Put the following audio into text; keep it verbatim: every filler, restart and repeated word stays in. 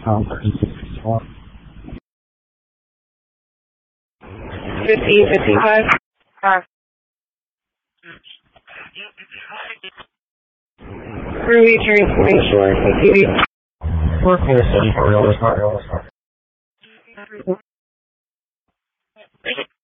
Fifty, fifty-five. Uh, Ruby transport. Work here, city for real, it's not real, it's not.